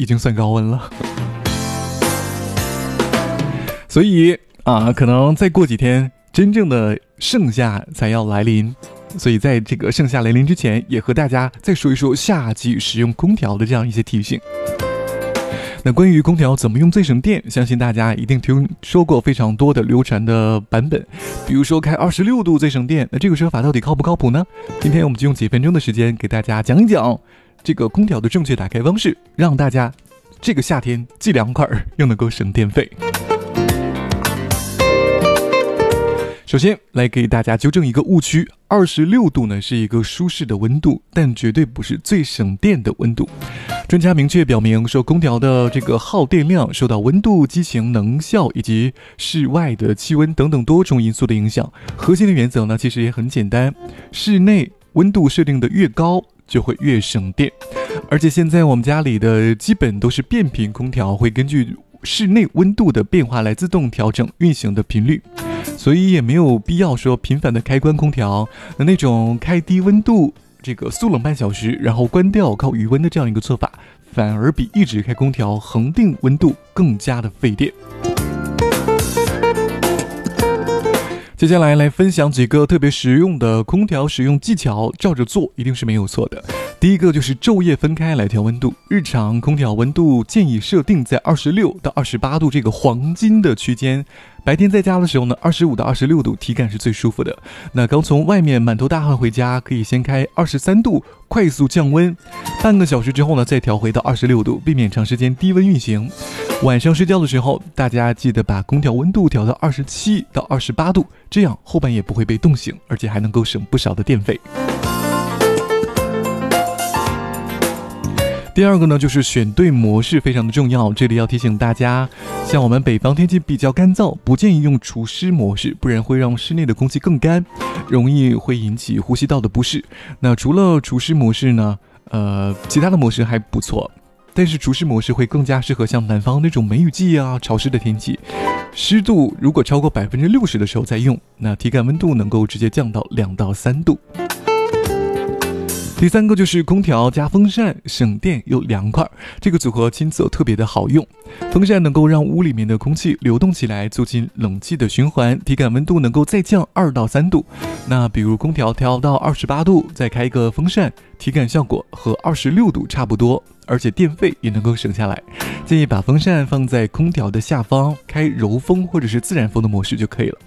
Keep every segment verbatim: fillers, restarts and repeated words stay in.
已经算高温了。所以啊，可能再过几天，真正的盛夏才要来临。所以在这个盛夏来临之前，也和大家再说一说夏季使用空调的这样一些提醒。那关于空调怎么用最省电，相信大家一定听说过非常多的流传的版本，比如说开二十六度最省电，那这个说法到底靠不靠谱呢？今天我们就用几分钟的时间给大家讲一讲这个空调的正确打开方式，让大家这个夏天既凉快又能够省电费。首先来给大家纠正一个误区，二十六度呢是一个舒适的温度，但绝对不是最省电的温度。专家明确表明说，空调的这个耗电量受到温度、机型能效以及室外的气温等等多种因素的影响。核心的原则呢其实也很简单，室内温度设定的越高就会越省电。而且现在我们家里的基本都是变频空调，会根据室内温度的变化来自动调整运行的频率，所以也没有必要说频繁的开关空调。那那种开低温度这个速冷半小时然后关掉靠余温的这样一个做法，反而比一直开空调恒定温度更加的费电。接下来来分享几个特别实用的空调使用技巧，照着做一定是没有错的。第一个就是昼夜分开来调温度，日常空调温度建议设定在二十六到二十八度这个黄金的区间，白天在家的时候呢，二十五到二十六度体感是最舒服的。那刚从外面满头大汗回家，可以先开二十三度快速降温，半个小时之后呢再调回到二十六度，避免长时间低温运行。晚上睡觉的时候，大家记得把空调温度调到二十七到二十八度，这样后半夜不会被冻醒，而且还能够省不少的电费。第二个呢，就是选对模式非常的重要。这里要提醒大家，像我们北方天气比较干燥，不建议用除湿模式，不然会让室内的空气更干，容易会引起呼吸道的不适。那除了除湿模式呢，呃，其他的模式还不错，但是除湿模式会更加适合像南方那种梅雨季啊、潮湿的天气，湿度如果超过百分之六十的时候再用，那体感温度能够直接降到两到三度。第三个就是空调加风扇，省电又凉快，这个组合亲测特别的好用。风扇能够让屋里面的空气流动起来，促进冷气的循环，体感温度能够再降二到三度。那比如空调调到二十八度，再开一个风扇，体感效果和二十六度差不多，而且电费也能够省下来。建议把风扇放在空调的下方，开柔风或者是自然风的模式就可以了。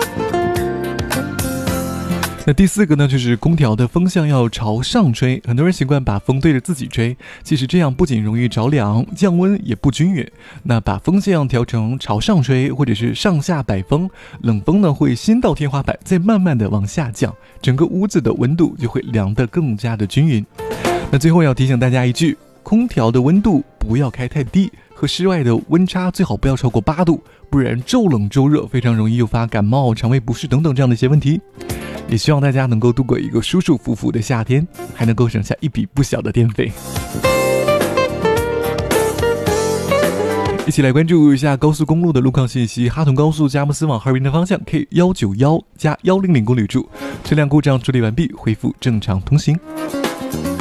那第四个呢，就是空调的风向要朝上吹，很多人习惯把风对着自己吹，其实这样不仅容易着凉，降温也不均匀。那把风向调成朝上吹，或者是上下摆风，冷风呢会先到天花板，再慢慢的往下降，整个屋子的温度就会凉得更加的均匀。那最后要提醒大家一句，空调的温度不要开太低，和室外的温差最好不要超过八度，不然骤冷骤热非常容易诱发感冒、肠胃不适等等这样的一些问题。也希望大家能够度过一个舒舒服服的夏天，还能够省下一笔不小的电费。一起来关注一下高速公路的路况信息。哈屯高速佳木斯往哈尔滨的方向 K 一九一加一零零公里处，车辆故障处理完毕，恢复正常通行。